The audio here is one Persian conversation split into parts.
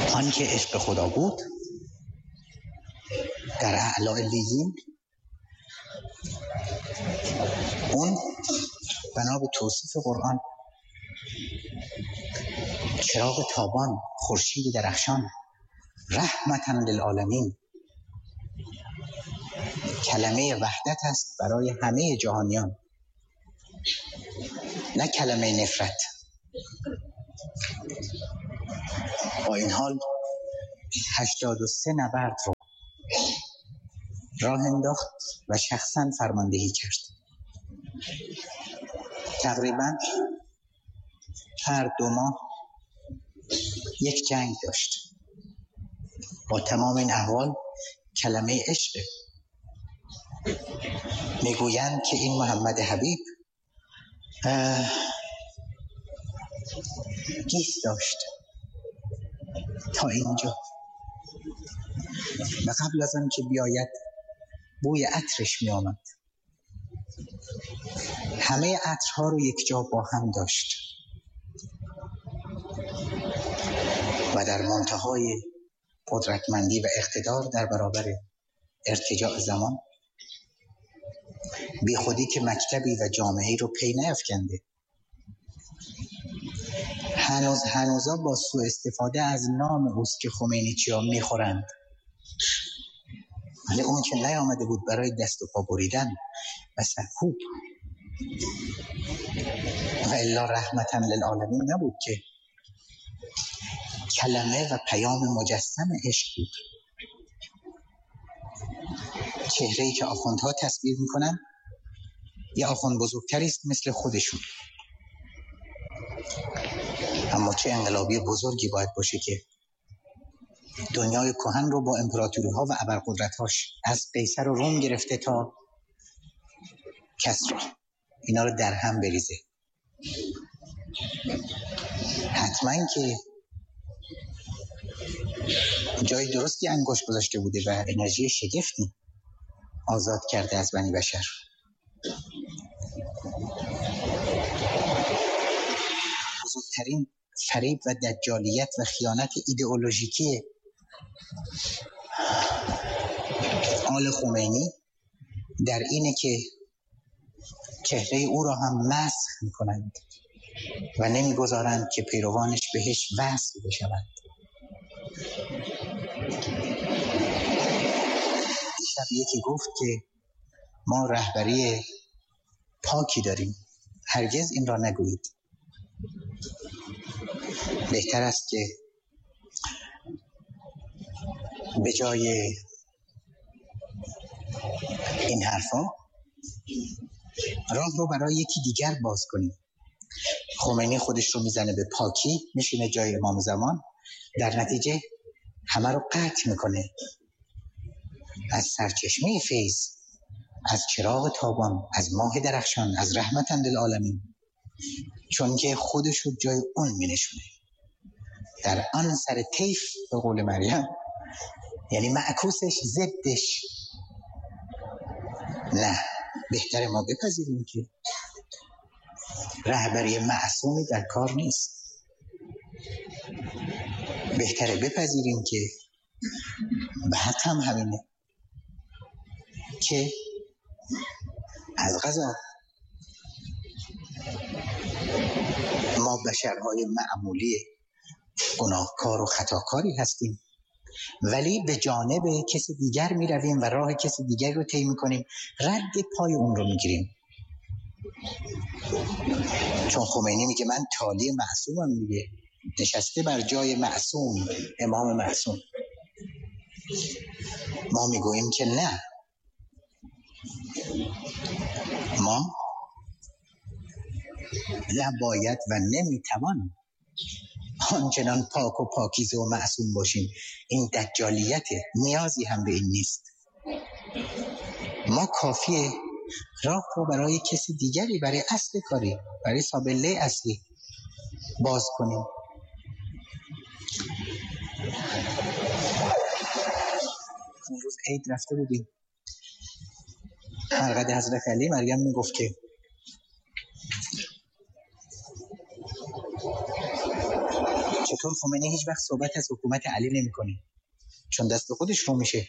آن که عشق خدا بود در اعلی علیین، اون بنا به توصیف قرآن چراغ تابان، خورشید درخشان، رحمتاً للعالمین، کلمه وحدت است برای همه جهانیان، نه کلمه نفرت. با این حال 83 نبرد رو راه انداخت و شخصاً فرماندهی کرد. تقریباً هر 2 ماه یک جنگ داشت. با تمام این احوال کلمه عشق، میگویند که این محمد حبیب گیس داشت تا اینجا و قبل از آن که بیاید بوی عطرش می آمد. همه عطرها رو یک جا با هم داشت و در منتهای قدرتمندی و اقتدار در برابر ارتجاع زمان، بی خودی که مکتبی و جامعه‌ای رو پی نیفکنده. هنوزا با سوء استفاده از نام اوست که خمینی‌چی‌ها میخورند، ولی اون که نیامده بود برای دست و پا بریدن و سرکوب و الا رحمتاً للعالمین نبود که کلمه و پیام مجسم عشق بود. چهره‌ای که آخوندها تصویر میکنن یه آخوند بزرگتری است مثل خودشون، اما چه انقلابی بزرگی باید باشه که دنیای کهن رو با امپراتوری‌ها و ابرقدرت‌هاش از قیصر و روم گرفته تا کسری اینا رو در هم بریزه. حتما که جای درستی انگشت گذاشته بوده و انرژی شگفتی آزاد کرده از بنی بشر. بزرگترین فریب و دجالیت و خیانت ایدئولوژیکی آل خمینی در اینه که چهره او را هم مسخ می‌کنند و نمی‌گذارند که پیروانش بهش وصل بشوند. دیشب یکی گفت که ما رهبری پاکی داریم. هرگز این را نگویید. بهتر است که به جای این حرفا راه رو برای یکی دیگر باز کنیم. خمینی خودش رو میزنه به پاکی، میشینه جای امام زمان، در نتیجه همه رو قطع میکنه از سرچشمه فیض، از چراغ تابان، از ماه درخشان، از رحمتاً للعالمین، چون که خودش رو جای اون مینشونه در آن سر طیف، به قول مریم، یعنی معکوسش، ضدش. نه، بهتر ما بپذیریم که رهبری معصومی در کار نیست. بهتره بپذیریم که به حق هم همینه که از قضا ما بشرهای معمولی گناهکار و خطاکاری هستیم، ولی به جانب کسی دیگر می رویم و راه کسی دیگر رو طی می کنیم، رد پای اون رو می گیریم. چون خمینی میگه من تالی معصومم دیگه، نشسته بر جای معصوم، امام معصوم. ما میگوییم که نه، ما نباید و نمیتوان آنچنان پاک و پاکیزه و معصوم باشیم. این دجالیته، نیازی هم به این نیست. ما کافیه راه رو برای کسی دیگری، برای اصل کاری، برای سابله اصلی باز کنیم. اون روز عید رفته بودیم مرقد حضرت علی. مریم میگفت که چطور خمینی هیچ وقت صحبت از حکومت علی نمی‌کنه؟ چون دست خودش رو میشه.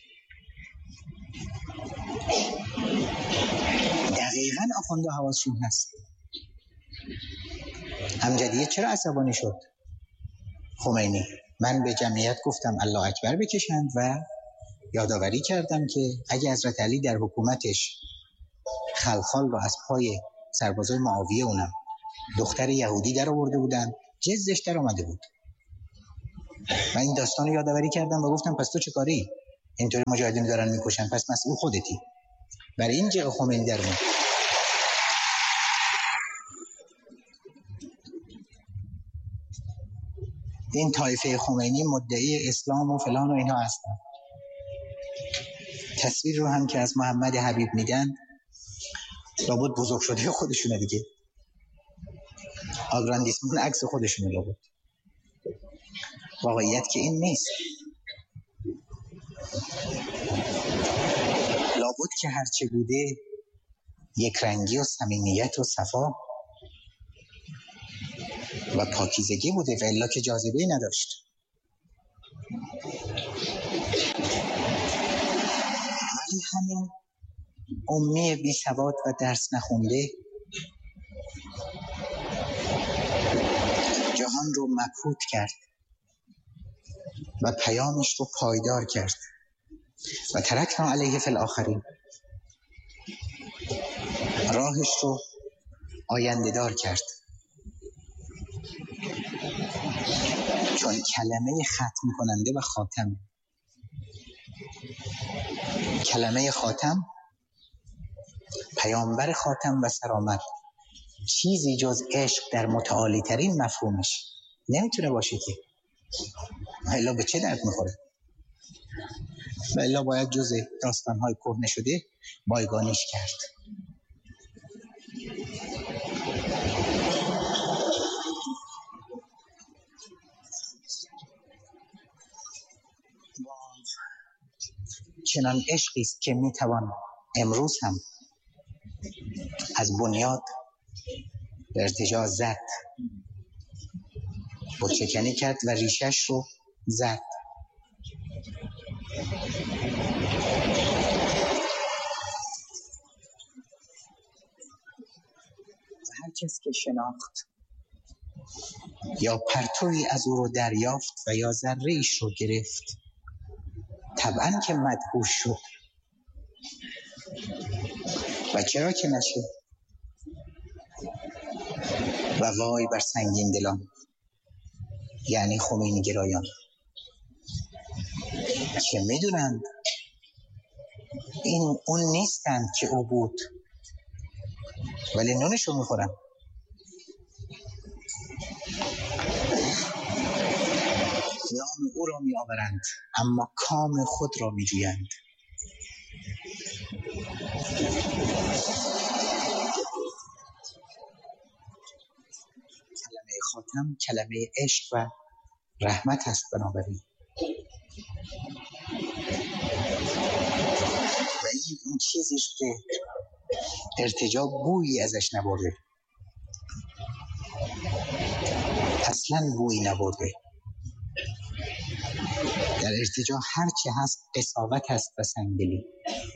دقیقاً آخونده حواسشون هست. امجدیه چرا عصبانی شد؟ خمینی من به جمعیت گفتم الله اکبر بکشند و یادآوری کردم که اگه حضرت علی در حکومتش خلخال رو از پای سربازای معاویه اونم دختر یهودی در آورده بودن، جزش در آمده بود. من این داستان رو یادآوری کردم و گفتم پس تو چه کاری؟ اینطوری مجاهدین دارن میکشن، پس مسئول خودتی. برای این جیغ خمینی در اومد. این طایفه خمینی مدعی اسلام و فلان و اینا هستن. تصویر رو هم که از محمد حبیب میدن لابد بزرگ شده خودشونه دیگه. آگراندیسمون عکس خودشونه لابد. واقعیت که این نیست. لابد که هرچه بوده یک رنگی و صمیمیت و صفا و پاکیزگی بوده و الا که جاذبه‌ای نداشت. ولی همین امی بی سواد و درس نخونده جهان رو مبهوت کرد و پیامش رو پایدار کرد و ترکنا علیه فی الاخرین، راهش رو آینده دار کرد. چون کلمه ختم کننده و خاتم، کلمه خاتم، پیامبر خاتم و سرآمد، چیزی جز عشق در متعالی ترین مفهومش نمیتونه باشه که. الا به چه درد میخوره؟ و الا باید جز داستان‌های کهنه شده بایگانیش کرد. چنان عشقی است که میتوان امروز هم از بنیاد به ارتجاع زد، بتشکنی کرد و ریشش رو زد. و هر کس که شناخت یا پرتوی از او رو دریافت و یا ذره ایش رو گرفت، طبعاً که مدهوش شد. و چرا که نشه؟ و وای بر سنگین دلان، یعنی خمینی گرایان، که میدونند این اون نیستند که او بود ولی نونشو میخورن. نام او را می آورند اما کام خود را می جویند. کلمه خاتم کلمه عشق و رحمت است. بنابراین و این اون چیزیست که ارتجاع بویی ازش نبرده، اصلا بویی نبرده. در ارتجاع هرچه هست قساوت هست و سنگدلی.